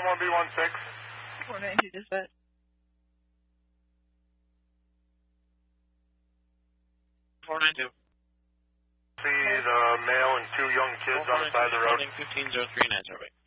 1B16. 492 dispatch. See the male and two young kids on the side of the road. 1503 survey.